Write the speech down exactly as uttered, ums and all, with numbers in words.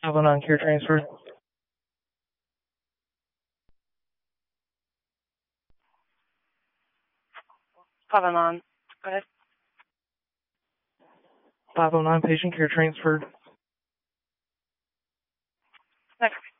five oh nine care transfer. five oh nine. Go ahead. five oh nine patient care transferred. Next.